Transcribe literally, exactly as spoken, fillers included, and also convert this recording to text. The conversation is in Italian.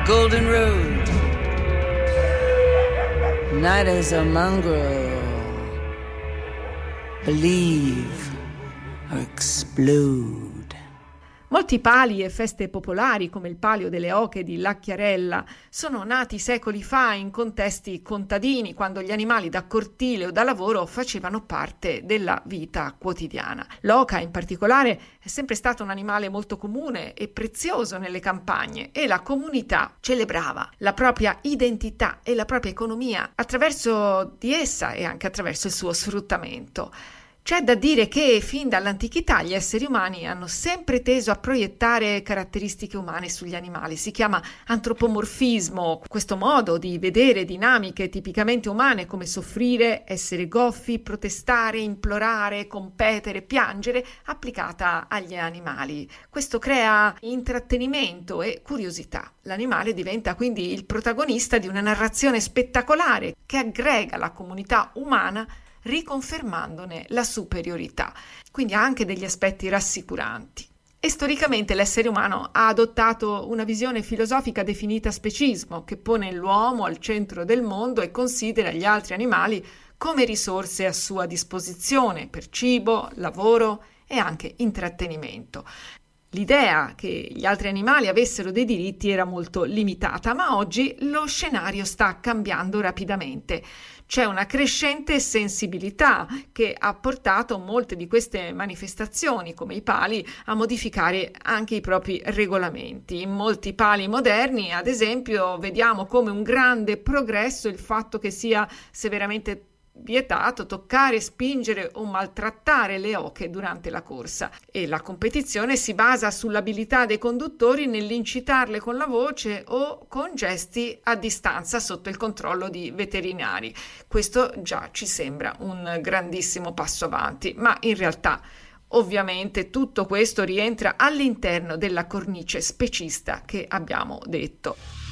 golden road. Night is a mongrel. Believe or explode. Molti pali e feste popolari, come il Palio delle Oche di Lacchiarella, sono nati secoli fa in contesti contadini, quando gli animali da cortile o da lavoro facevano parte della vita quotidiana. L'oca, in particolare, è sempre stato un animale molto comune e prezioso nelle campagne, e la comunità celebrava la propria identità e la propria economia attraverso di essa e anche attraverso il suo sfruttamento. C'è da dire che fin dall'antichità gli esseri umani hanno sempre teso a proiettare caratteristiche umane sugli animali. Si chiama antropomorfismo, questo modo di vedere dinamiche tipicamente umane come soffrire, essere goffi, protestare, implorare, competere, piangere, applicata agli animali. Questo crea intrattenimento e curiosità. L'animale diventa quindi il protagonista di una narrazione spettacolare che aggrega la comunità umana, riconfermandone la superiorità, quindi ha anche degli aspetti rassicuranti. E storicamente l'essere umano ha adottato una visione filosofica definita specismo, che pone l'uomo al centro del mondo e considera gli altri animali come risorse a sua disposizione per cibo, lavoro e anche intrattenimento. L'idea che gli altri animali avessero dei diritti era molto limitata, ma oggi lo scenario sta cambiando rapidamente. C'è una crescente sensibilità che ha portato molte di queste manifestazioni, come i pali, a modificare anche i propri regolamenti. In molti pali moderni, ad esempio, vediamo come un grande progresso il fatto che sia severamente vietato toccare, spingere o maltrattare le oche durante la corsa, e la competizione si basa sull'abilità dei conduttori nell'incitarle con la voce o con gesti a distanza sotto il controllo di veterinari. Questo già ci sembra un grandissimo passo avanti, ma in realtà ovviamente tutto questo rientra all'interno della cornice specista che abbiamo detto.